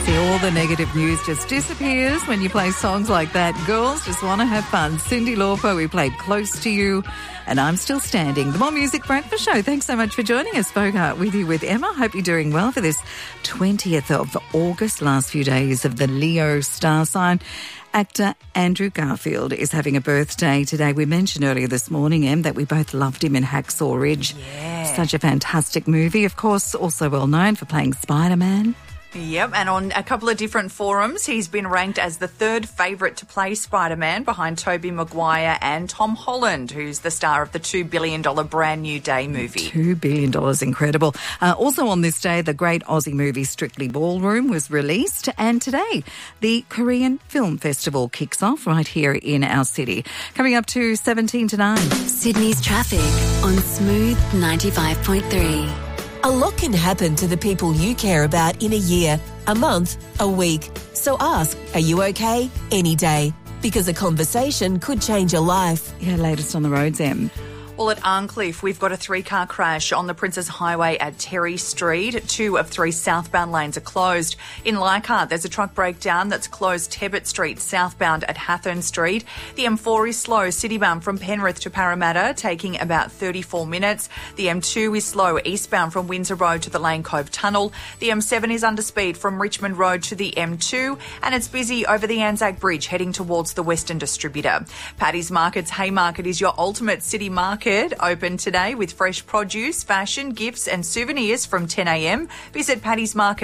See, all the negative news just disappears when you play songs like that. Girls just want to have fun. Cyndi Lauper, we played Close to You, and I'm Still Standing. The More Music Breakfast Show. Thanks so much for joining us. Bogart with you with Emma. Hope you're doing well for this 20th of August, last few days of the Leo star sign. Actor Andrew Garfield is having a birthday today. We mentioned earlier this morning, Em, that we both loved him in Hacksaw Ridge. Yeah. Such a fantastic movie. Of course, also well known for playing Spider-Man. Yep, and on a couple of different forums, he's been ranked as the third favourite to play Spider-Man behind Tobey Maguire and Tom Holland, who's the star of the $2 billion Brand New Day movie. $2 billion, incredible. Also on this day, the great Aussie movie Strictly Ballroom was released, and today the Korean Film Festival kicks off right here in our city. Coming up to 17 to 9. Sydney's traffic on Smooth 95.3. A lot can happen to the people you care about in a year, a month, a week. So ask, are you okay? Any day. Because a conversation could change your life. Yeah, latest on the roads, Em. Well, at Arncliffe, we've got a three-car crash on the Princes Highway at Terry Street. 2 of 3 southbound lanes are closed. In Leichhardt, there's a truck breakdown that's closed Tebbit Street southbound at Hathorn Street. The M4 is slow, citybound from Penrith to Parramatta, taking about 34 minutes. The M2 is slow, eastbound from Windsor Road to the Lane Cove Tunnel. The M7 is under speed from Richmond Road to the M2, and it's busy over the Anzac Bridge heading towards the Western Distributor. Paddy's Market's Haymarket is your ultimate city market. Open today with fresh produce, fashion, gifts and souvenirs from 10 a.m. Visit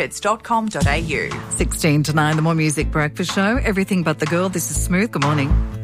paddysmarkets.com.au. 16 to 9, the More Music Breakfast Show. Everything but the girl. This is Smooth. Good morning.